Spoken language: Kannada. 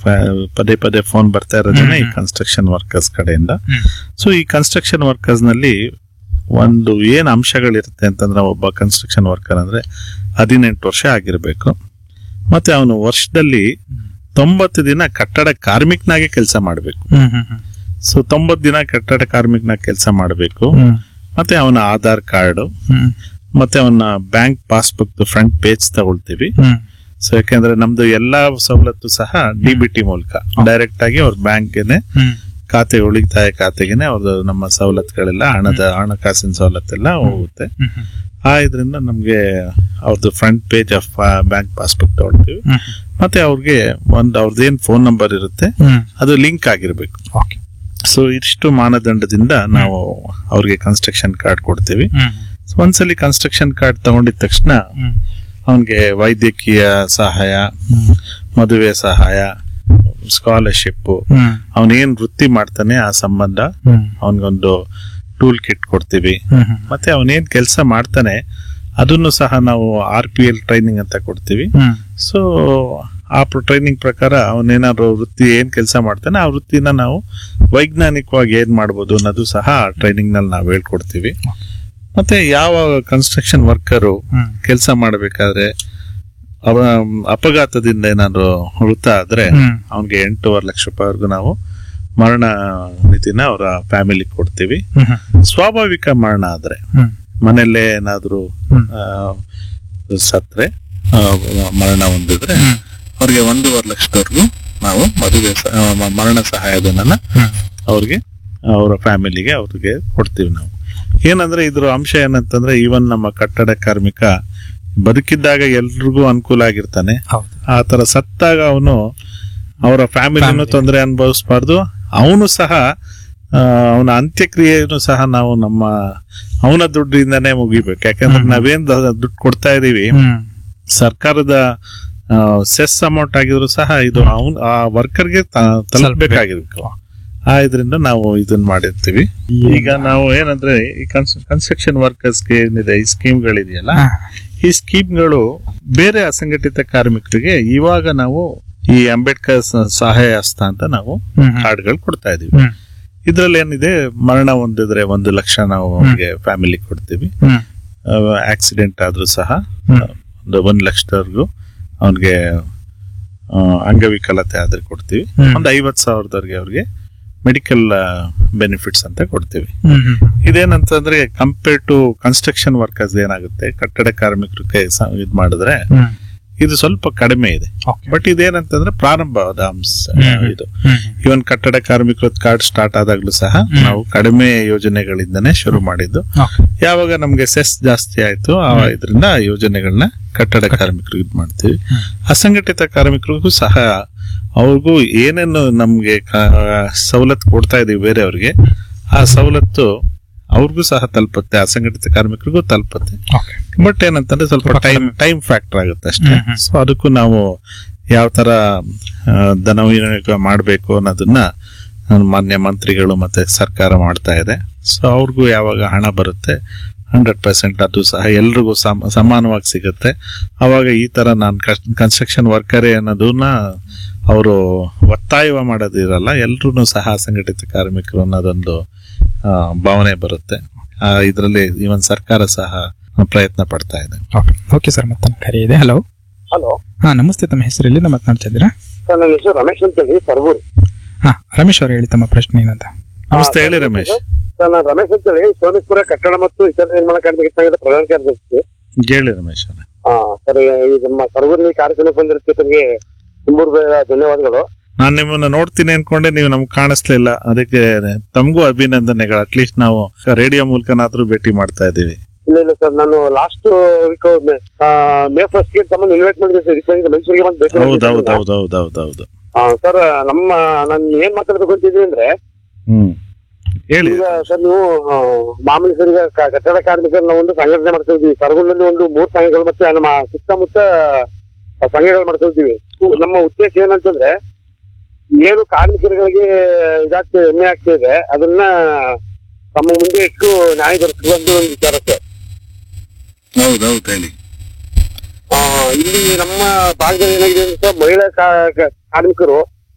ಪದೇ ಪದೇ ಫೋನ್ ಬರ್ತಾ ಇರೋದನ್ನ ಈ ಕನ್ಸ್ಟ್ರಕ್ಷನ್ ವರ್ಕರ್ಸ್ ಕಡೆಯಿಂದ. ಸೊ ಈ ಕನ್ಸ್ಟ್ರಕ್ಷನ್ ವರ್ಕರ್ಸ್ ನಲ್ಲಿ ಒಂದು ಏನ್ ಅಂಶಗಳಿರುತ್ತೆ ಅಂತಂದ್ರೆ, ಒಬ್ಬ ಕನ್ಸ್ಟ್ರಕ್ಷನ್ ವರ್ಕರ್ ಅಂದ್ರೆ 18 ವರ್ಷ ಆಗಿರ್ಬೇಕು, ಮತ್ತೆ ಅವನು ವರ್ಷದಲ್ಲಿ 90 ದಿನ ಕಟ್ಟಡ ಕಾರ್ಮಿಕನಾಗಿ ಕೆಲಸ ಮಾಡಬೇಕು. ಸೊ 90 ದಿನ ಕಟ್ಟಡ ಕಾರ್ಮಿಕನಾಗಿ ಕೆಲಸ ಮಾಡಬೇಕು. ಮತ್ತೆ ಅವನ ಆಧಾರ್ ಕಾರ್ಡ್ ಮತ್ತೆ ಅವನ ಬ್ಯಾಂಕ್ ಪಾಸ್ಬುಕ್ ಫ್ರಂಟ್ ಪೇಜ್ ತಗೊಳ್ತೀವಿ. ಸೊ ಯಾಕೆಂದ್ರೆ ನಮ್ದು ಎಲ್ಲಾ ಸವಲತ್ತು ಸಹ DBT ಮೂಲಕ ಡೈರೆಕ್ಟ್ ಆಗಿ ಅವ್ರ ಬ್ಯಾಂಕ್ಗೆನೆ ಖಾತೆ, ಉಳಿತಾಯ ಖಾತೆಗೆನೆ ಅವ್ರದ್ದು ನಮ್ಮ ಸವಲತ್ತುಗಳೆಲ್ಲ ಹಣಕಾಸಿನ ಸವಲತ್ತೆಲ್ಲ ಹೋಗುತ್ತೆ. ಇದರಿಂದ ನಮ್ಗೆ ಅವ್ರದ್ದು front page of bank passbook ತಗೊಳ್ತೀವಿ. ಮತ್ತೆ ಅವ್ರಿಗೆ ಅವ್ರದ್ದೇನ್ ಫೋನ್ ನಂಬರ್ ಇರುತ್ತೆ ಅದು ಲಿಂಕ್ ಆಗಿರ್ಬೇಕು. ಸೊ ಇಷ್ಟು ಮಾನದಂಡದಿಂದ ನಾವು ಅವ್ರಿಗೆ ಕನ್ಸ್ಟ್ರಕ್ಷನ್ ಕಾರ್ಡ್ ಕೊಡ್ತೀವಿ. ಒಂದ್ಸಲಿ ಕನ್ಸ್ಟ್ರಕ್ಷನ್ ಕಾರ್ಡ್ ತಗೊಂಡಿದ ತಕ್ಷಣ ಅವನ್ಗೆ ವೈದ್ಯಕೀಯ ಸಹಾಯ, ಮದುವೆ ಸಹಾಯ, ಸ್ಕಾಲರ್ಶಿಪ್, ಅವನೇನ್ ವೃತ್ತಿ ಮಾಡ್ತಾನೆ ಆ ಸಂಬಂಧ ಅವನಿಗೊಂದು ಟೂಲ್ ಕಿಟ್ ಕೊಡ್ತೀವಿ. ಮತ್ತೆ ಅವನೇನ್ ಕೆಲಸ ಮಾಡ್ತಾನೆ ಅದನ್ನು ಸಹ ನಾವು RPL ಟ್ರೈನಿಂಗ್ ಅಂತ ಕೊಡ್ತೀವಿ. ಸೊ ಆ ಟ್ರೈನಿಂಗ್ ಪ್ರಕಾರ ಅವನೇನಾದ್ರು ವೃತ್ತಿ ಏನ್ ಕೆಲಸ ಮಾಡ್ತಾನೆ ಆ ವೃತ್ತಿನ ನಾವು ವೈಜ್ಞಾನಿಕವಾಗಿ ಏನ್ ಮಾಡ್ಬೋದು ಅನ್ನೋದು ಸಹ ಟ್ರೈನಿಂಗ್ ನಲ್ಲಿ ನಾವು ಹೇಳ್ಕೊಡ್ತೀವಿ. ಮತ್ತೆ ಯಾವ ಕನ್ಸ್ಟ್ರಕ್ಷನ್ ವರ್ಕರು ಕೆಲಸ ಮಾಡಬೇಕಾದ್ರೆ ಅವ ಅಪಘಾತದಿಂದ ಏನಾದ್ರು ಮೃತ ಆದ್ರೆ ಅವನ್ಗೆ 8.5 ಲಕ್ಷ ರೂಪಾಯಿವರೆಗೂ ನಾವು ಮರಣ ನಿಧಿನ ಅವರ ಫ್ಯಾಮಿಲಿ ಕೊಡ್ತೀವಿ. ಸ್ವಾಭಾವಿಕ ಮರಣ ಆದ್ರೆ, ಮನೆಯಲ್ಲೇ ಏನಾದ್ರು ಸತ್ರೆ, ಮರಣ ಹೊಂದಿದ್ರೆ ಅವ್ರಿಗೆ 1.5 ಲಕ್ಷದವರೆಗೂ ನಾವು ಮದುವೆ ಮರಣ ಸಹಾಯಧನ ಅವ್ರಿಗೆ, ಅವರ ಫ್ಯಾಮಿಲಿಗೆ ಅವ್ರಿಗೆ ಕೊಡ್ತೀವಿ ನಾವು. ಏನಂದ್ರೆ ಇದ್ರ ಅಂಶ ಏನಂತಂದ್ರೆ, ಈವನ್ ನಮ್ಮ ಕಟ್ಟಡ ಕಾರ್ಮಿಕ ಬದುಕಿದ್ದಾಗ ಎಲ್ರಿಗೂ ಅನುಕೂಲ ಆಗಿರ್ತಾನೆ, ಆ ತರ ಸತ್ತಾಗ ಅವನು ಅವರ ಫ್ಯಾಮಿಲಿನೂ ತೊಂದರೆ ಅನುಭವಿಸಬಾರ್ದು. ಅವನು ಸಹ ಅವನ ಅಂತ್ಯಕ್ರಿಯೆಯನ್ನು ಸಹ ನಾವು ಅವನ ದುಡ್ಡಿಂದಾನೇ ಮುಗಿಬೇಕು. ಯಾಕಂದ್ರೆ ನಾವೇನ್ ದುಡ್ಡು ಕೊಡ್ತಾ ಇದೀವಿ ಸರ್ಕಾರದ ಸೆಸ್ ಅಮೌಂಟ್ ಆಗಿದ್ರು ಸಹ ಇದು ಆ ವರ್ಕರ್ಗೆ ತಲುಪಬೇಕಾಗಿರ್ಬೇಕು. ಇದರಿಂದ ನಾವು ಇದನ್ನ ಮಾಡಿರ್ತೀವಿ. ಈಗ ನಾವು ಏನಂದ್ರೆ ಈ ಕನ್ಸ್ಟ್ರಕ್ಷನ್ ವರ್ಕರ್ಸ್ಗೆ ಏನಿದೆ ಈ ಸ್ಕೀಮ್ಗಳಿದೆಯಲ್ಲ, ಈ ಸ್ಕೀಮ್ಗಳು ಬೇರೆ ಅಸಂಘಟಿತ ಕಾರ್ಮಿಕರಿಗೆ ಇವಾಗ ನಾವು ಈ ಅಂಬೇಡ್ಕರ್ ಸಹಾಯ ಹಸ್ತ ಅಂತ ನಾವು ಕಾರ್ಡ್ಗಳು ಕೊಡ್ತಾ ಇದೀವಿ. ಇದ್ರಲ್ಲಿ ಏನಿದೆ, ಮರಣ ಹೊಂದಿದ್ರೆ 1 ಲಕ್ಷ ನಾವು ಅವ್ರಿಗೆ ಫ್ಯಾಮಿಲಿ ಕೊಡ್ತೀವಿ. ಆಕ್ಸಿಡೆಂಟ್ ಆದ್ರೂ ಸಹ 1 ಲಕ್ಷದವರೆಗೂ ಅವನ್ಗೆ ಅಂಗವಿಕಲತೆ ಆದ್ರೆ ಕೊಡ್ತೀವಿ. 50,000ದವರೆಗೆ ಅವ್ರಿಗೆ ಮೆಡಿಕಲ್ ಬೆನಿಫಿಟ್ಸ್ ಅಂತ ಕೊಡ್ತೀವಿ. ಇದೇನಂತಂದ್ರೆ ಕಂಪೇರ್ ಟು ಕನ್ಸ್ಟ್ರಕ್ಷನ್ ವರ್ಕರ್ಸ್ ಏನಾಗುತ್ತೆ, ಕಟ್ಟಡ ಕಾರ್ಮಿಕರಿಗೆ ಇದ್ ಮಾಡಿದ್ರೆ ಇದು ಸ್ವಲ್ಪ ಕಡಿಮೆ ಇದೆ. ಬಟ್ ಇದೇನಂತಂದ್ರೆ ಪ್ರಾರಂಭವಾದ ಅಂಶ ಇದು. ಇವನ್ ಕಟ್ಟಡ ಕಾರ್ಮಿಕರ ಕಾರ್ಡ್ ಸ್ಟಾರ್ಟ್ ಆದಾಗ್ಲೂ ಸಹ ನಾವು ಕಡಿಮೆ ಯೋಜನೆಗಳಿಂದನೇ ಶುರು ಮಾಡಿದ್ದು. ಯಾವಾಗ ನಮ್ಗೆ ಸೆಸ್ ಜಾಸ್ತಿ ಆಯ್ತು ಇದರಿಂದ ಯೋಜನೆಗಳನ್ನ ಕಟ್ಟಡ ಕಾರ್ಮಿಕರಿಗೆ ಇದ್ ಮಾಡ್ತೀವಿ. ಅಸಂಘಟಿತ ಕಾರ್ಮಿಕರಿಗೂ ಸಹ ಅವ್ರಿಗೂ ಏನೇನು ನಮ್ಗೆ ಸವಲತ್ತು ಕೊಡ್ತಾ ಇದೀವಿ ಬೇರೆಯವ್ರಿಗೆ, ಆ ಸವಲತ್ತು ಅವ್ರಿಗೂ ಸಹ ತಲುಪುತ್ತೆ, ಅಸಂಘಟಿತ ಕಾರ್ಮಿಕರಿಗೂ ತಲುಪುತ್ತೆ. ಬಟ್ ಏನಂತಂದ್ರೆ ಸ್ವಲ್ಪ ಟೈಮ್ ಫ್ಯಾಕ್ಟರ್ ಆಗುತ್ತೆ ಅಷ್ಟೇ. ಸೊ ಅದಕ್ಕೂ ನಾವು ಯಾವ ತರ ಧನವಿನಿಯೋಗ ಮಾಡ್ಬೇಕು ಅನ್ನೋದನ್ನ ಮಾನ್ಯ ಮಂತ್ರಿಗಳು ಮತ್ತೆ ಸರ್ಕಾರ ಮಾಡ್ತಾ ಇದೆ. ಸೊ ಅವ್ರಿಗೂ ಯಾವಾಗ ಹಣ ಬರುತ್ತೆ 100% ಅದು ಸಹ ಎಲ್ರಿಗೂ ಸಮಾನವಾಗಿ ಸಿಗುತ್ತೆ. ಅವಾಗ ಈ ತರ ನಾನು ಕನ್ಸ್ಟ್ರಕ್ಷನ್ ವರ್ಕರೇ ಅನ್ನೋದನ್ನ ಅವರು ಒತ್ತಾಯ ಮಾಡೋದಿರಲ್ಲ, ಎಲ್ರೂ ಸಹ ಅಸಂಘಟಿತ ಕಾರ್ಮಿಕರು ಅನ್ನೋದೊಂದು ಭಾವನೆ ಬರುತ್ತೆ. ಇದರಲ್ಲಿ ಇವನ್ ಸರ್ಕಾರ ಸಹ ಪ್ರಯತ್ನ ಪಡ್ತಾ ಇದೆ. ಓಕೆ ಸರ್, ಮತ್ತೆ ಕರೆ ಇದೆ. ಹಲೋ. ನಮಸ್ತೆ, ತಮ್ಮ ಹೆಸರು ಎಲ್ಲಿಂದ ಮಾತನಾಡ್ತಾ ಇದ್ದೀರಾ? ಸರ್, ನನ್ನ ಹೆಸರು ರಮೇಶ್ ಅಂತ ಹೇಳಿ, ಸರ್ವೂರು. ರಮೇಶ್ ಅವರು ಹೇಳಿ ತಮ್ಮ ಪ್ರಶ್ನೆ ಏನಂತ. ನಮಸ್ತೆ, ಹೇಳಿ ರಮೇಶ್. ಸರ್, ನಾನು ರಮೇಶ್ ಅಂತ ಹೇಳಿ, ಸೋಮೇಶ್ವರ ಕಟ್ಟಡ ಮತ್ತು ಇತರ ನಿರ್ಮಾಣ ಕಾರ್ಮಿಕ ಪ್ರಧಾನ ಕಾರ್ಯದರ್ಶಿ. ಹೇಳಿ ರಮೇಶ್. ಸರ್, ಈ ನಮ್ಮ ಸರ್ವೂರಿನ ಕಾರ್ಯಕ್ರಮ ಬಂದಿರೋದಕ್ಕೆ ತಮಗೆ ತುಂಬಾ ಧನ್ಯವಾದಗಳು. ನಾನ್ ನಿಮ್ಮನ್ನ ನೋಡ್ತೀನಿ ಅನ್ಕೊಂಡೆ, ನೀವು ನಮ್ಗೆ ಕಾಣಿಸ್ಲಿಲ್ಲ, ಅದಕ್ಕೆ ತಮಗೂ ಅಭಿನಂದನೆಗಳು. ಅಟ್ಲೀಸ್ಟ್ ನಾವು ರೇಡಿಯೋ ಮೂಲಕನಾದ್ರೂ ಭೇಟಿ ಮಾಡ್ತಾ ಇದೀವಿ. ಇಲ್ಲ ಸರ್, ನಾನು ಲಾಸ್ಟ್ ವೀಕ್ ಮೇ 1st ತಮ್ಮನ್ನು ಇನ್ವೈಟ್ ಮಾಡಿದ್ದೆ ಸರ್, ಮೈಸೂರಿಗೆ ಬಂದು ಭೇಟಿ. ಹೌದೌದೌದೌದೌದು. ಸರ್, ನಾನು ಏನ್ ಮಾತಾಡ್ಬೇಕು ಅಂತಿದ್ವಿ ಅಂದ್ರೆ, ಹೇಳಿ ಸರ್, ನೀವು ಮಾಮೂಲಿ ಸರ್ ಈಗ ಕಟ್ಟಡ ಕಾರ್ಮಿಕರನ್ನ ಒಂದು ಸಂಘಟನೆ ಮಾಡ್ತಾ ಇದ್ವಿ. ಸರಗುಂಡಲ್ಲಿ ಒಂದು 3 ಸಂಘಗಳು ಮತ್ತೆ ನಮ್ಮ ಸುತ್ತಮುತ್ತ ಸಂಘಗಳು ಮಾಡ್ತಾ ಇದ್ದೀವಿ. ನಮ್ಮ ಉದ್ದೇಶ ಏನಂತಂದ್ರೆ, ಏನು ಕಾರ್ಮಿಕರುಗಳಿಗೆ ಇದಾಗ್ತದೆ, ಹೆಮ್ಮೆ ಆಗ್ತಾ ಇದೆ, ಅದನ್ನ ತಮ್ಮ ಮುಂದೆ ಇಟ್ಟು ನ್ಯಾಯ ದೊರಕಿಸುವಂತ ಒಂದು ವಿಚಾರ ಸರ್. ಹೌದೌದು, ಹೇಳಿ. ಇಲ್ಲಿ ನಮ್ಮ ಭಾಗದಲ್ಲಿ ಏನಾಗಿದೆ ಅಂದ್ರೆ, ಮಹಿಳಾ ಕಾರ್ಮಿಕರು